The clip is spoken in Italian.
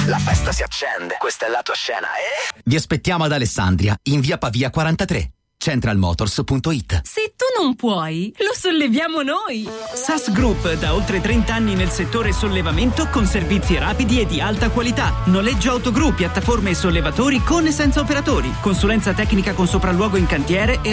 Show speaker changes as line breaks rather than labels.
La festa si accende, questa è la tua scena, eh?
Vi aspettiamo ad Alessandria, in via Pavia 43. centralmotors.it.
Se tu non puoi, lo solleviamo noi.
SAS Group, da oltre 30 anni nel settore sollevamento con servizi rapidi e di alta qualità. Noleggio autogru, piattaforme e sollevatori con e senza operatori. Consulenza tecnica con sopralluogo in cantiere e